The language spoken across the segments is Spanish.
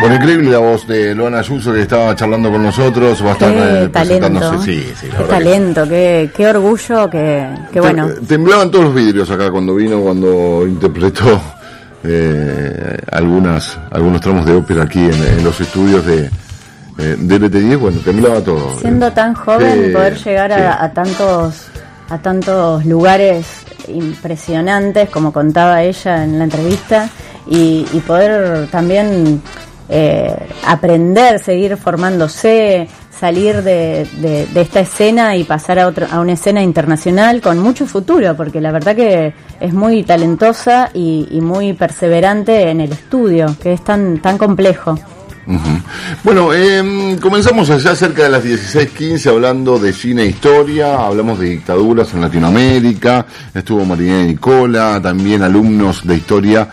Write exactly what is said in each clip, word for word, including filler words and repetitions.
Bueno, increíble la voz de Luana Ayuso, que estaba charlando con nosotros, va a estar eh, presentándose. Sí, sí, qué talento, que... qué, qué orgullo, que, que bueno. Temblaban todos los vidrios acá cuando vino, cuando interpretó eh, algunas algunos tramos de ópera aquí en, en los estudios de, eh, de L T diez. Bueno, temblaba todo. Siendo tan joven, eh, poder llegar sí. a, a tantos a tantos lugares impresionantes, como contaba ella en la entrevista, y, y poder también eh, aprender, seguir formándose, salir de, de, de esta escena y pasar a otro, a una escena internacional con mucho futuro, porque la verdad que es muy talentosa y, y muy perseverante en el estudio, que es tan tan complejo. Uh-huh. Bueno, eh, comenzamos allá cerca de las dieciséis quince hablando de cine e historia, hablamos de dictaduras en Latinoamérica, estuvo María Nicola, también alumnos de historia,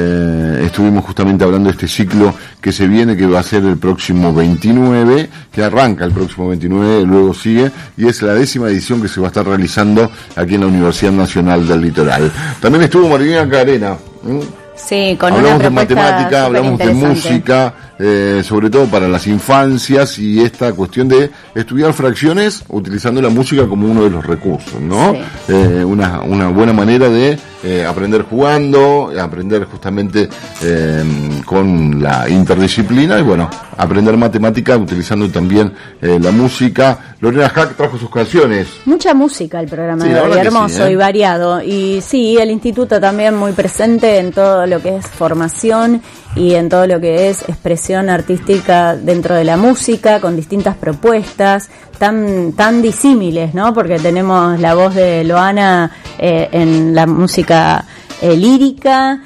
eh, estuvimos justamente hablando de este ciclo que se viene, que va a ser el próximo veintinueve, que arranca el próximo veintinueve, luego sigue, y es la décima edición que se va a estar realizando aquí en la Universidad Nacional del Litoral. También estuvo María Carena, ¿eh? Sí, con hablamos una de matemática, hablamos de música, eh, sobre todo para las infancias, y esta cuestión de estudiar fracciones utilizando la música como uno de los recursos, ¿no? Sí. Eh, una, una buena manera de eh, aprender jugando, aprender justamente eh, con la interdisciplina y bueno, aprender matemática utilizando también eh, la música. Lorena Hack trajo sus canciones. Mucha música el programa sí, de hoy, hermoso sí, ¿eh? y variado. Y sí, el instituto también muy presente en todo lo que es formación y en todo lo que es expresión artística dentro de la música, con distintas propuestas tan tan disímiles, ¿no? Porque tenemos la voz de Loana eh, en la música eh, lírica,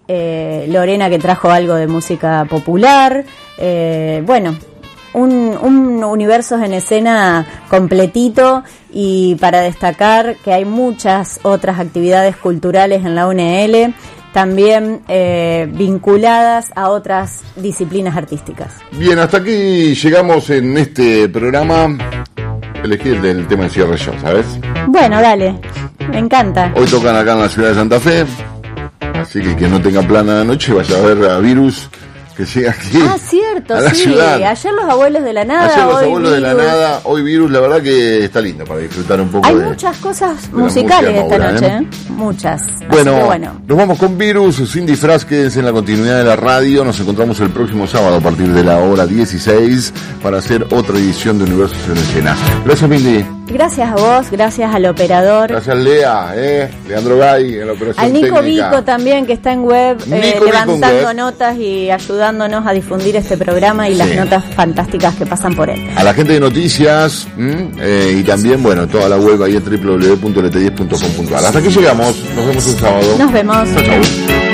eh, Lorena que trajo algo de música popular, eh, bueno, un, un universo en escena completito, y para destacar que hay muchas otras actividades culturales en la U N L, también eh, vinculadas a otras disciplinas artísticas. Bien, hasta aquí llegamos en este programa. Elegí el del tema de cierre yo, ¿sabes? Bueno, dale, me encanta. Hoy tocan acá en la ciudad de Santa Fe, así que quien no tenga plan a la noche vaya a ver a Virus, que llega aquí. Ah, cierto, a la sí. ciudad. Ayer los abuelos de la nada. Ayer los hoy abuelos Virus. de la nada, hoy Virus, la verdad que está lindo para disfrutar un poco. Hay de, muchas cosas de musicales música esta Maura, noche, ¿eh? ¿eh? Muchas. Bueno, Así que bueno, nos vamos con Virus, sin disfraz, quédense en la continuidad de la radio. Nos encontramos el próximo sábado a partir de la hora dieciséis para hacer otra edición de Universos en Escena. Gracias, Mindy. Gracias a vos, gracias al operador. Gracias, Lea, eh, Leandro Gay en la operación al Nico técnica. Vico también, que está en web, eh, Nico levantando Vico web. notas y ayudándonos a difundir este programa y Sí. las notas fantásticas que pasan por él. A la gente de noticias eh, y también, bueno, toda la web ahí en doble u doble u doble u punto l t diez punto com punto a r. Hasta aquí llegamos, nos vemos el sábado. Nos vemos. Chau, chau.